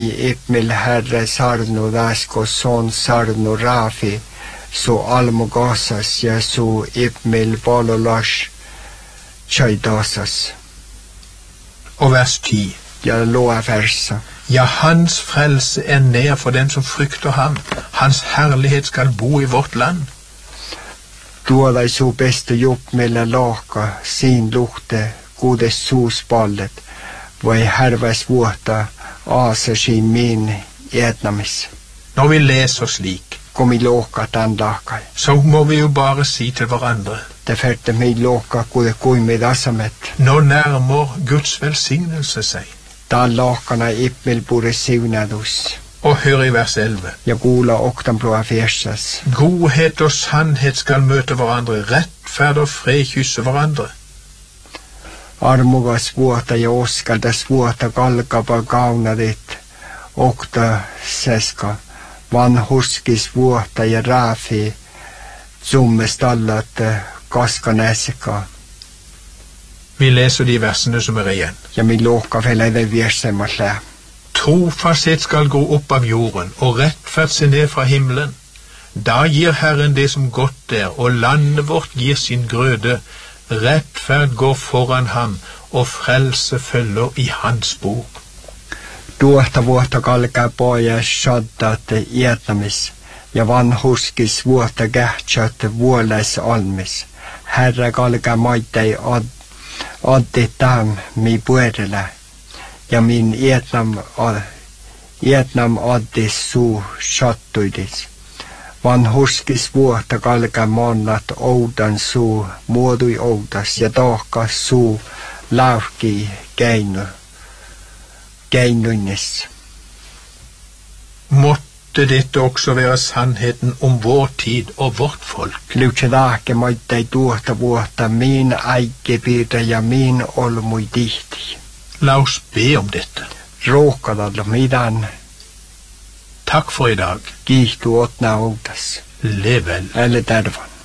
Ipmil Herre sarnu väsko son sarnu rafi, så almogasas ja så ipmil balolash chaidasas. Og vers 10. Ja loa versa. Ja, hans frelse nær for den som frykter ham. Hans herlighet skal bo i vårt land. Tuoda su beste jobb millä laaka, siin luhte, kuudes suuspallet, vai härväs vuotta aasasi min ednamis. Når vi leser slik, Komi låka den lakai. så må vi jo bare si til hverandre, Det ferte mi låka kude kuimid asamet. nå nærmer Guds velsignelse seg. Ta laakana ipmil pure siunadus. Og hør i vers 11. Ja kuula oktanplua fiersas. Godhet og sannhet skal møte hverandre, rettferd og fred kysse hverandre. Armugas vuotta ja oskaldas vuotta kalkapa kaunadit. Okta seska. Vanhuskis vuotta ja raafi. Summest allat kaskanäsika. Vi leser de versene som igjen. Ja mi låka velede viersemasle. Trofasthet skal gå opp av jorden, og rettferd se ned fra himmelen. Da gir Herren det som godt er, og landet vårt gir sin grøde. Rettferd går foran ham, og frelse følger i hans spor. Tuosta vuotta kalkaa poja shaddat ietamis, ja vanhuskis vuotta kähtsät vuoles almis. Herra kalkaa maitei addi tam mi puerellä, ja min ietnam addis suu shattuidis. Vanhuskis vuotta kalkaa monnat oudan suu muodui oudas, ja tohkas suu lauhki keinunnes. Måtte dette også være sannheten om vår tid og vårt folk. Lyutsedake maitei tuota vuotta min aikepirta ja min olmui tihti. La oss be om dette. Ruokadalla midan Takk for i dag. kiihtu otna oudas. Lev vel. Eller tervan.